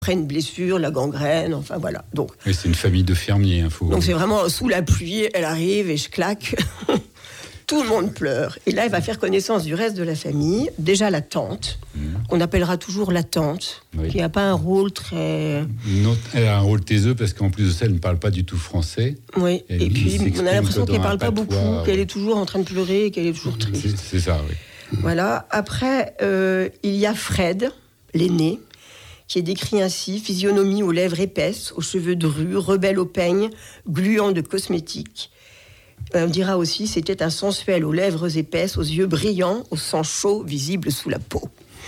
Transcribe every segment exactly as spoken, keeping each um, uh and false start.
après une blessure, la gangrène, enfin voilà. Donc, oui, c'est une famille de fermiers. Hein, faut... Donc c'est vraiment sous la pluie, elle arrive et je claque. Tout le monde pleure. Et là, elle va faire connaissance du reste de la famille. Déjà la tante, mmh. qu'on appellera toujours la tante, oui. qui n'a pas un rôle très... Non, elle a un rôle taiseux parce qu'en plus de ça, elle ne parle pas du tout français. Oui, et, et puis on a l'impression qu'elle ne parle pas patois, beaucoup, ouais. qu'elle est toujours en train de pleurer, qu'elle est toujours triste. C'est, c'est ça, oui. Voilà. Après, euh, il y a Fred, l'aîné, qui est décrit ainsi, physionomie aux lèvres épaisses, aux cheveux drus, rebelle au peigne, gluant de cosmétiques. On dira aussi, c'était un sensuel aux lèvres épaisses, aux yeux brillants, au sang chaud, visible sous la peau.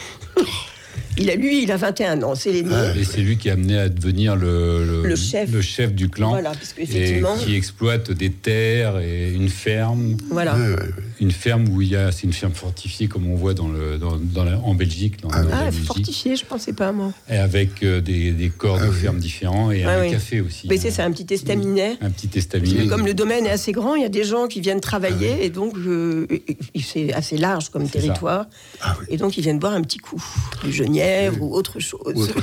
Il a, lui, il a vingt et un ans, c'est l'aîné. Ah, et c'est lui qui a amené à devenir le, le, le, chef. le chef du clan. Voilà, parce qu'effectivement... Et qui exploite des terres et une ferme. Voilà. Ouais, ouais, ouais. Une ferme où il y a... C'est une ferme fortifiée, comme on voit dans le, dans, dans la, en Belgique. Dans, ah, dans ah la fortifiée, je ne pensais pas, moi. Et avec euh, des, des corps ah, de oui. fermes différents et ah, un oui. café aussi. Mais c'est ça, un petit estaminet. Un petit estaminet. Comme le domaine est assez grand, il y a des gens qui viennent travailler, ah, oui. et donc euh, c'est assez large comme c'est territoire. Ah, oui. Et donc, ils viennent boire un petit coup. Du genièvre oui. ou autre chose.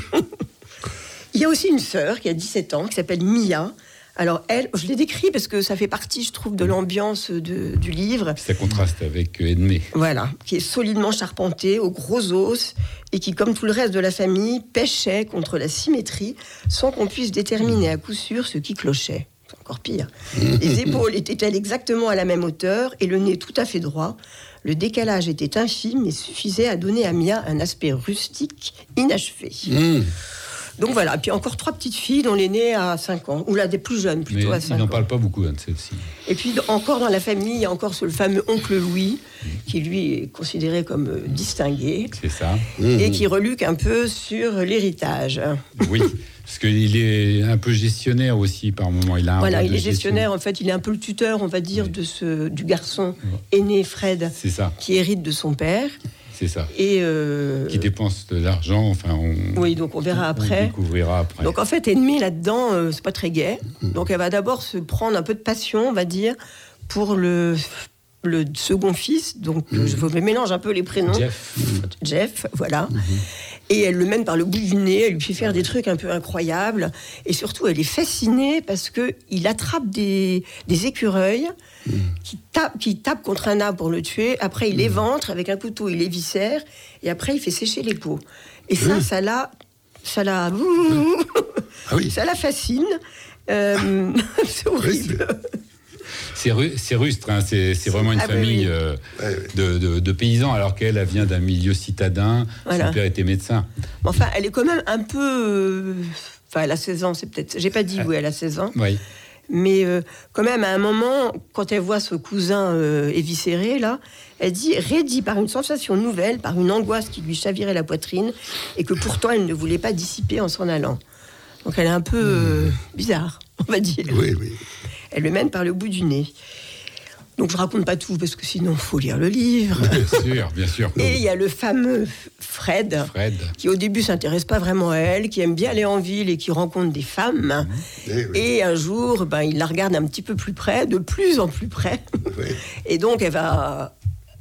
Il y a aussi une sœur qui a dix-sept ans, qui s'appelle Mia. Alors elle, je l'ai décrit parce que ça fait partie, je trouve, de l'ambiance de, du livre. Ça contraste avec Edmé. Voilà, qui est solidement charpentée, aux gros os, et qui, comme tout le reste de la famille, pêchait contre la symétrie, sans qu'on puisse déterminer à coup sûr ce qui clochait. C'est encore pire. Les épaules étaient-elles exactement à la même hauteur, et le nez tout à fait droit. Le décalage était infime, mais suffisait à donner à Mia un aspect rustique, inachevé. Mmh. Donc voilà, puis encore trois petites filles dont l'aînée a cinq ans, ou là des plus jeunes plutôt mais à cinq ans. Il n'en parle pas beaucoup hein, de celle-ci. Et puis encore dans la famille, il y a encore ce, le fameux oncle Louis, qui lui est considéré comme euh, distingué. C'est ça. Et mmh. qui reluque un peu sur l'héritage. Oui. Parce qu'il est un peu gestionnaire aussi par moment. Il a un voilà, il est gestionnaire. En fait, il est un peu le tuteur, on va dire, oui. de ce, du garçon aîné Fred, c'est ça. Qui hérite de son père. C'est ça. Et euh... qui dépense de l'argent. Enfin, on, oui, donc on verra après. On découvrira après. Donc en fait, Edmé là-dedans, euh, c'est pas très gai. Donc elle va d'abord se prendre un peu de passion, on va dire, pour le le second fils. Donc mmh. je vous mélange un peu les prénoms. Jeff. Jeff, voilà. Mmh. Et elle le mène par le bout du nez, elle lui fait faire des trucs un peu incroyables. Et surtout, elle est fascinée parce qu'il attrape des, des écureuils mmh. qui, tape, qui tapent contre un arbre pour le tuer. Après, il mmh. éventre avec un couteau, il éviscère. Et après, il fait sécher les peaux. Et ça, mmh. ça la... Ça la... Ah oui. Ça la fascine. Euh, c'est horrible. C'est, ru- c'est rustre, hein. c'est, c'est vraiment une ah, famille oui, oui. Euh, ouais, ouais. De, de, de paysans, alors qu'elle elle vient d'un milieu citadin. Voilà. Son père était médecin. Enfin, elle est quand même un peu... Euh... Enfin, elle a seize ans, c'est peut-être... J'ai pas dit ah. où elle a seize ans. Oui. Mais euh, quand même, à un moment, quand elle voit ce cousin euh, éviscéré, là, elle dit, raidie par une sensation nouvelle, par une angoisse qui lui chavirait la poitrine, et que pourtant, elle ne voulait pas dissiper en s'en allant. Donc, elle est un peu euh, mmh. bizarre, on va dire. Oui, oui. Elle le mène par le bout du nez. Donc je raconte pas tout parce que sinon il faut lire le livre. Bien sûr, bien sûr. Et il y a le fameux Fred, Fred, qui au début s'intéresse pas vraiment à elle, qui aime bien aller en ville et qui rencontre des femmes. Mmh. Et, oui. et un jour, ben il la regarde un petit peu plus près, de plus en plus près. Oui. Et donc elle va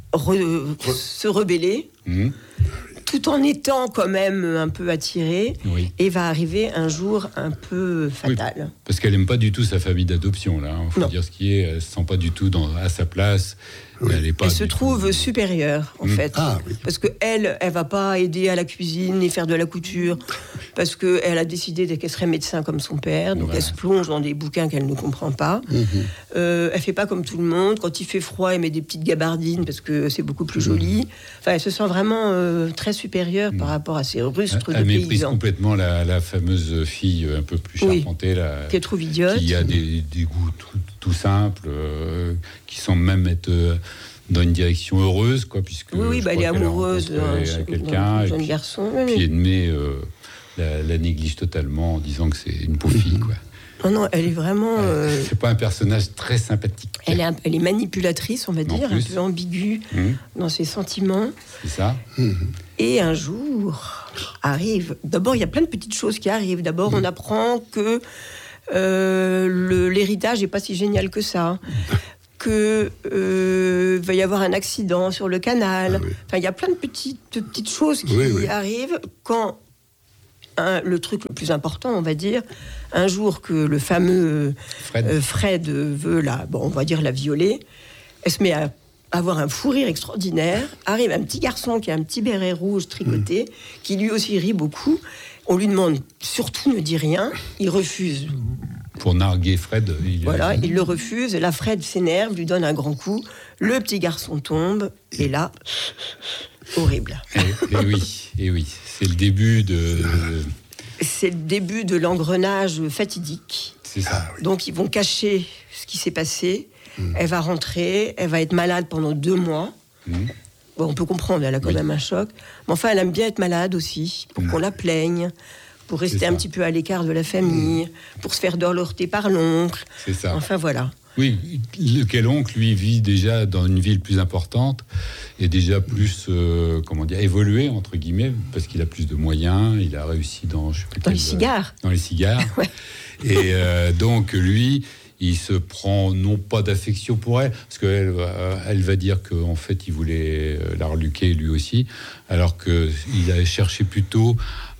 re- Re- se rebeller. Mmh. Tout en étant quand même un peu attirée, oui. et va arriver un jour un peu fatal. Oui, parce qu'elle n'aime pas du tout sa famille d'adoption, là. Il faut non. dire ce qui est, elle ne se sent pas du tout dans, à sa place. Oui. Elle, est pas elle se trouve tout... supérieure, en mmh. fait. Ah, oui. Parce qu'elle, elle ne va pas aider à la cuisine ni faire de la couture, parce qu'elle a décidé qu'elle serait médecin comme son père, donc voilà. Elle se plonge dans des bouquins qu'elle ne comprend pas. Mmh. Euh, elle ne fait pas comme tout le monde. Quand il fait froid, elle met des petites gabardines, parce que c'est beaucoup plus mmh. joli. Enfin, elle se sent vraiment euh, très supérieure mmh. par rapport à ces rustres elle, de elle paysans. Elle méprise complètement la, la fameuse fille un peu plus charpentée. Oui. La, qui est trop idiote. Qui a des, des goûts tout, tout simples, euh, qui semblent même être... Euh, dans une direction heureuse, quoi, puisque oui, oui bah, elle est amoureuse d'un quelqu'un, jeune garçon. Oui, puis Edmé euh, la, la néglige totalement en disant que c'est une pauvre fille, quoi. Non, non, elle est vraiment. Euh... C'est pas un personnage très sympathique. Elle est, un, elle est manipulatrice, on va dire, un peu ambiguë mmh. dans ses sentiments. C'est ça. Mmh. Et un jour arrive. D'abord, il y a plein de petites choses qui arrivent. D'abord, mmh. on apprend que euh, le, l'héritage n'est pas si génial que ça. Que euh, va y avoir un accident sur le canal. Ah, oui. Enfin, il y a plein de petites, de petites choses qui oui, oui. arrivent quand un, le truc le plus important, on va dire, un jour que le fameux Fred, euh, Fred veut la, bon, on va dire la violer, elle se met à avoir un fou rire extraordinaire. Arrive un petit garçon qui a un petit béret rouge tricoté, mmh. qui lui aussi rit beaucoup. On lui demande surtout ne dis rien, il refuse. Pour narguer Fred, il voilà, il le refuse. Et là, Fred s'énerve, lui donne un grand coup. Le petit garçon tombe, et là, horrible. Et, et oui, et oui, c'est le début de. C'est le début de l'engrenage fatidique. C'est ça. Donc ils vont cacher ce qui s'est passé. Mmh. Elle va rentrer, elle va être malade pendant deux mois. Mmh. Bon, on peut comprendre, elle a quand oui. même un choc. Mais enfin, elle aime bien être malade aussi, pour mmh. qu'on la plaigne, pour rester un petit peu à l'écart de la famille, mmh. pour se faire dorloter par l'oncle. C'est ça. Enfin, voilà. Oui, lequel oncle, lui, vit déjà dans une ville plus importante et déjà plus, euh, comment dire, évolué, entre guillemets, parce qu'il a plus de moyens, il a réussi dans... Je sais plus dans quel, les cigares. Dans les cigares. Ouais. Et euh, donc, lui... il se prend non pas d'affection pour elle, parce qu'elle elle va dire qu'en fait, il voulait la reluquer lui aussi, alors qu'il a cherché plutôt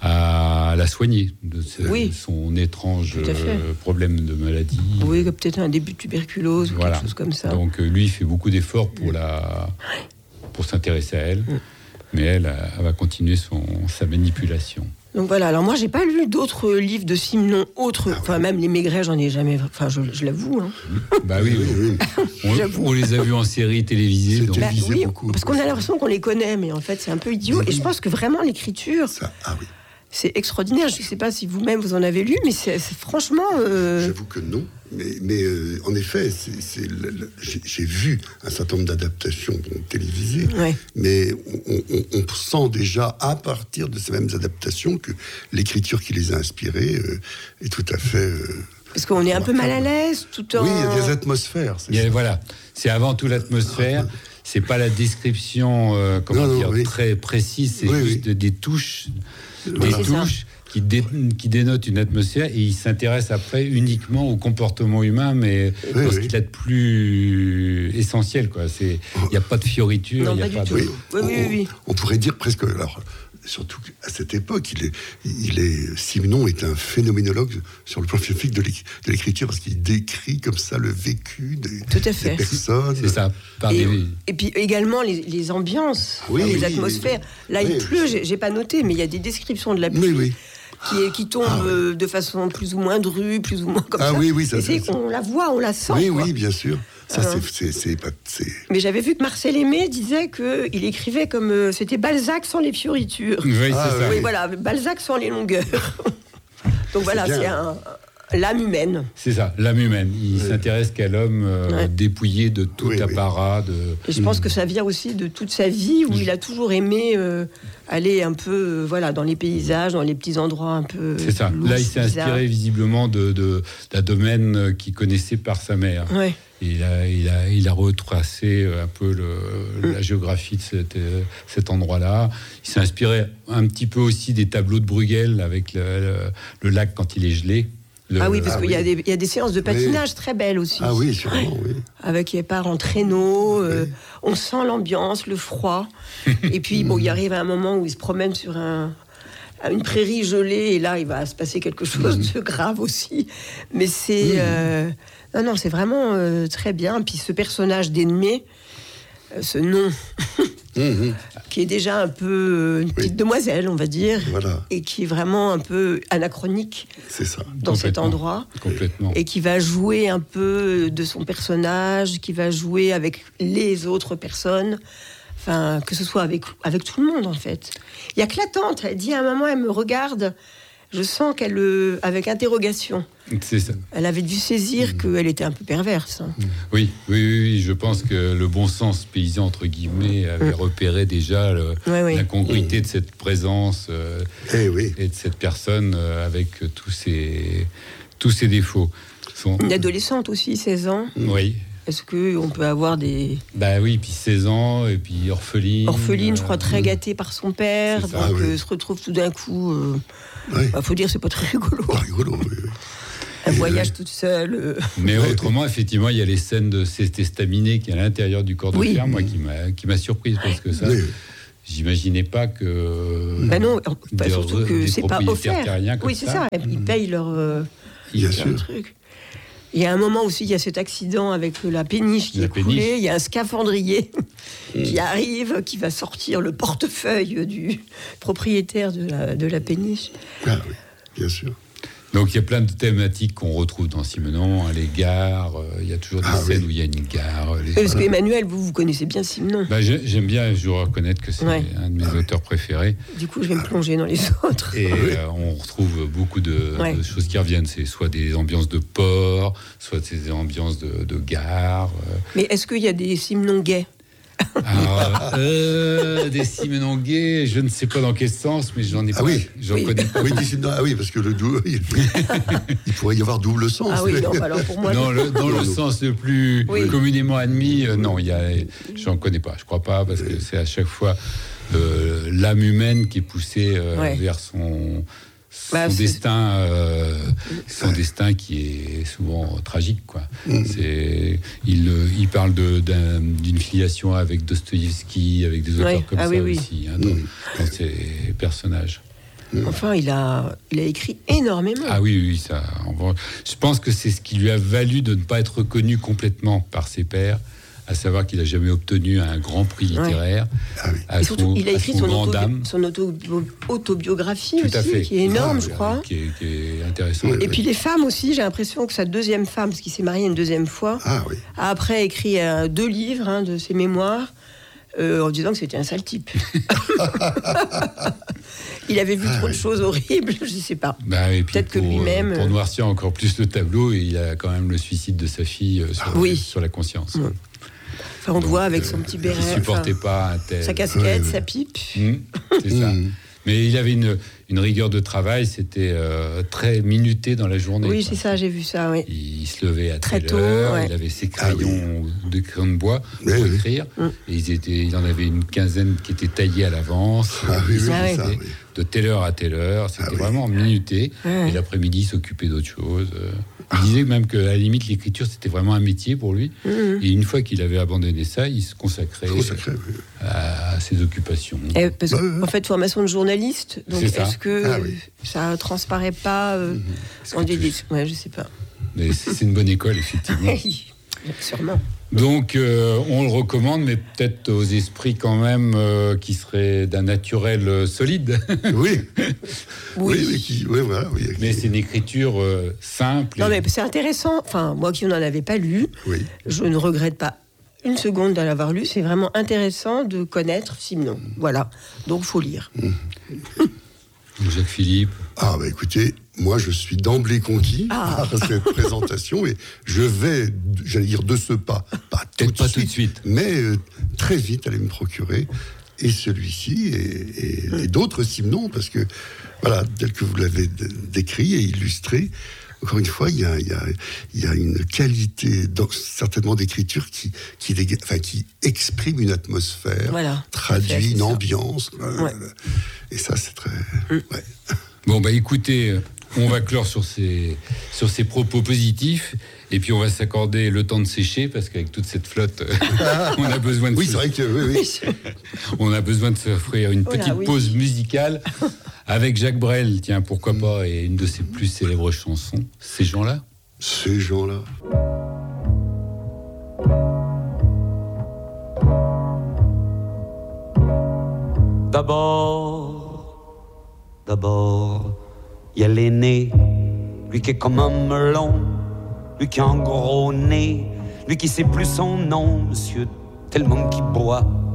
à la soigner de ce, oui. son étrange problème de maladie. Oui, peut-être un début de tuberculose voilà. ou quelque chose comme ça. Donc lui, il fait beaucoup d'efforts pour, la, pour s'intéresser à elle, mm. mais elle, elle va continuer son, sa manipulation. Donc voilà, alors moi j'ai pas lu d'autres livres de Simenon autres, enfin même les Maigret j'en ai jamais, enfin je, je l'avoue. Hein. Bah oui, oui, oui. On, on les a vus en série télévisée. Donc... Bah, oui, beaucoup, parce qu'on a l'impression qu'on les connaît, mais en fait c'est un peu idiot. Et je pense que vraiment l'écriture, ça, ah oui. c'est extraordinaire. Je sais pas si vous-même vous en avez lu, mais c'est, c'est franchement... Euh... J'avoue que non. Mais, mais euh, en effet, c'est, c'est le, le, j'ai, j'ai vu un certain nombre d'adaptations télévisées, ouais. mais on, on, on sent déjà à partir de ces mêmes adaptations que l'écriture qui les a inspirées euh, est tout à fait... Euh, Parce qu'on est un peu mal à l'aise, tout en... Oui, il y a des atmosphères. C'est a, voilà, c'est avant tout l'atmosphère. C'est pas la description, euh, comment non, dire, non, oui. très précise. C'est oui, juste oui. des touches, voilà. des touches. Qui, dé, qui dénote une atmosphère, et il s'intéresse après uniquement au comportement humain, mais oui, dans ce oui. qu'il a de plus essentiel, quoi. C'est, il n'y a pas de fioriture, non, il n'y a pas, pas du de... tout. Oui, oui, oui. On, on pourrait dire presque, alors, surtout à cette époque, il est, il est, Simenon est un phénoménologue sur le plan philosophique de, de l'écriture, parce qu'il décrit comme ça le vécu des, tout à fait. des personnes. C'est ça. Par et, des... et puis également les, les ambiances, oui, les oui, atmosphères. Oui, Là, oui, il pleut, oui. j'ai, j'ai pas noté, mais il y a des descriptions de la pluie. Oui, oui. Qui, qui tombe ah, oui. de façon plus ou moins drue, plus ou moins comme ah, ça. Oui, oui, ça c'est, c'est, on la voit, on la sent. Oui, quoi. oui, bien sûr. Ça, c'est, c'est, c'est pas, c'est... Mais j'avais vu que Marcel Aimé disait qu'il écrivait comme... Euh, c'était Balzac sans les fioritures. Oui, c'est ah, ça. Oui, oui, voilà, Balzac sans les longueurs. Donc voilà, c'est, c'est un... L'âme humaine. C'est ça, l'âme humaine. Il oui. s'intéresse qu'à l'homme euh, ouais. dépouillé de tout oui, apparat. De... Et je pense mmh. que ça vient aussi de toute sa vie où mmh. il a toujours aimé euh, aller un peu euh, voilà, dans les paysages, dans les petits endroits un peu... C'est ça. Louches, là, il s'est bizarres. inspiré visiblement de, de, d'un domaine qu'il connaissait par sa mère. Ouais. Il a, il, a, il a retracé un peu le, mmh. la géographie de cet, cet endroit-là. Il s'est inspiré un petit peu aussi des tableaux de Bruegel avec le, le, le lac quand il est gelé. Le... Ah oui, parce ah qu'il oui. y a, des, il y a des séances de patinage oui. très belles aussi. Ah oui, sûrement, oui. Avec il part en traîneau, euh, oui. on sent l'ambiance, le froid. Et puis, bon, il arrive à un moment où il se promène sur un, une prairie gelée, et là, il va se passer quelque chose mmh. de grave aussi. Mais c'est... Mmh. Euh, non, non, c'est vraiment euh, très bien. Puis ce personnage d'ennemi, euh, ce nom... Mmh. qui est déjà un peu une petite oui. demoiselle, on va dire, voilà. et qui est vraiment un peu anachronique c'est ça. dans cet endroit, complètement. Et qui va jouer un peu de son personnage, qui va jouer avec les autres personnes, enfin, que ce soit avec, avec tout le monde, en fait. Il y a que la tante, elle dit à un moment, elle me regarde, je sens qu'elle, euh, avec interrogation. C'est ça. Elle avait dû saisir mmh. qu'elle était un peu perverse. Hein. Oui, oui, oui, oui, je pense que le bon sens paysan, entre guillemets, avait mmh. repéré déjà le, oui, oui. l'incongruité mmh. de cette présence euh, eh oui. et de cette personne euh, avec tous ses, tous ses défauts. Son... Une adolescente aussi, seize ans. Oui. Est-ce qu'on peut avoir des... Bah oui, puis seize ans, et puis orpheline. Orpheline, euh, je crois, très gâtée par son père, donc ah, oui. euh, se retrouve tout d'un coup... Euh, oui. bah, faut dire, c'est pas très rigolo. Pas rigolo, oui, oui. Un voyage oui. toute seule. Euh... Mais autrement, effectivement, il y a les scènes de cet estaminet qui est à l'intérieur du corps de oui. fer, moi, qui m'a, qui m'a surprise, parce que ça... Oui. J'imaginais pas que. Ben non, pas des, surtout que c'est pas offert. Oui, c'est ça. ça. Ils payent leur, euh, leur truc. Il y a un moment aussi, il y a cet accident avec la péniche qui la est péniche. coulée. Il y a un scaphandrier qui arrive, qui va sortir le portefeuille du propriétaire de la, de la péniche. Ah oui, bien sûr. Donc il y a plein de thématiques qu'on retrouve dans Simenon, hein, les gares, euh, il y a toujours des ah, scènes oui. où il y a une gare. Les... Parce que Emmanuel, vous, vous connaissez bien Simenon. Bah, j'aime bien, je dois reconnaître que c'est ouais. un de mes ah, auteurs préférés. Du coup, je vais me plonger dans les autres. Et euh, on retrouve beaucoup de, ouais. de choses qui reviennent. C'est soit des ambiances de port, soit des ambiances de, de gare. Euh... Mais est-ce qu'il y a des Simenon gays? Alors, euh, des Simenon gays, je ne sais pas dans quel sens, mais j'en ai pas. Ah oui, j'en oui. connais pas. Oui, ah oui, parce que le dou... il pourrait y avoir double sens. Ah oui, mais... non, alors pour moi, dans le, dans le sens le plus oui. communément admis, euh, non, il y a, j'en connais pas. Je crois pas, parce que c'est à chaque fois euh, l'âme humaine qui est poussée euh, ouais. vers son. Son bah, destin, euh, son destin qui est souvent tragique, quoi. Mmh. C'est, il, il parle de, d'un, d'une filiation avec Dostoïevski, avec des auteurs ouais. comme ah, ça oui, oui. aussi, hein, dans, mmh. dans ses personnages. Enfin, il a, il a écrit énormément. Ah oui, oui, ça. Je pense que c'est ce qui lui a valu de ne pas être reconnu complètement par ses pairs. À savoir qu'il n'a jamais obtenu un grand prix littéraire. Ouais. Ah oui. À surtout, son, il a écrit son, son, autobi- son auto- autobiographie Tout aussi, à fait. qui est énorme, ah, je crois. Qui est, qui est intéressant. Et oui. puis les femmes aussi, j'ai l'impression que sa deuxième femme, parce qu'il s'est marié une deuxième fois, ah, oui. a après écrit euh, deux livres hein, de ses mémoires, euh, en disant que c'était un sale type. Il avait vu ah, trop oui. de choses horribles, je ne sais pas. Bah, et Peut-être pour, que lui-même... Pour noircir encore plus le tableau, il a quand même le suicide de sa fille euh, sur, ah, oui. sur la conscience. Oui. Enfin, on le voit avec son petit béret. Il ne supportait enfin, pas un tel... Sa casquette, ouais, ouais. sa pipe. Mmh, c'est ça. Mmh. Mais il avait une, une rigueur de travail, c'était euh, très minuté dans la journée. Oui, quoi. c'est ça, j'ai vu ça, oui. Il, il se levait à très telle tôt, heure, ouais. il avait ses crayons, ah, oui. des crayons de bois pour oui, écrire. Oui. Et ils étaient, il en avait une quinzaine qui étaient taillés à l'avance. Ah, oui, oui, ah, ça, oui. De telle heure à telle heure, c'était ah, vraiment oui. minuté. Ah, et l'après-midi, il s'occupait d'autre chose. Il disait même qu'à la limite, l'écriture, c'était vraiment un métier pour lui. Mmh. Et une fois qu'il avait abandonné ça, il se consacrait, consacrait oui. à, à ses occupations. Et parce qu'en bah, fait, formation de journaliste, donc est-ce ça. que ah, oui. ça transparaît pas euh, mmh. dans des... Tu... Ouais, je sais pas. Mais c'est une bonne école, effectivement. Sûrement. Donc, euh, on le recommande, mais peut-être aux esprits quand même euh, qui seraient d'un naturel euh, solide. Oui. oui. Oui, oui, qui, oui, voilà, oui. Mais c'est une écriture euh, simple. Non, et... mais c'est intéressant. Enfin, moi qui n'en avais pas lu, oui. je ne regrette pas une seconde de l'avoir lu. C'est vraiment intéressant de connaître Simenon. Voilà. Donc, faut lire. Mmh. Jacques Philippe. Ah, bah écoutez, moi je suis d'emblée conquis ah. par cette présentation et je vais, j'allais dire de ce pas, pas, tout, Peut-être de pas suite, tout de suite, mais euh, très vite aller me procurer et celui-ci et, et, et d'autres Simenon, parce que voilà, tel que vous l'avez d- décrit et illustré, encore une fois, il y a, il y a, il y a une qualité, donc, certainement d'écriture qui, qui, enfin, qui exprime une atmosphère, voilà, traduit fait, une ça. ambiance. Ouais. Et ça, c'est très... Mm. Ouais. Bon, bah écoutez, on va clore sur ces, sur ces propos positifs. Et puis on va s'accorder le temps de sécher, parce qu'avec toute cette flotte, on a besoin de... Oui, se... c'est vrai que... Oui, oui. On a besoin de s'offrir une petite oh là, pause oui. musicale avec Jacques Brel, tiens, pourquoi mmh. pas, et une de ses plus célèbres chansons, Ces gens-là. Ces gens-là. D'abord, d'abord, il y a l'aîné, lui qui est comme un melon, lui qui a un gros nez, lui qui sait plus son nom, monsieur, tellement qu'il boit.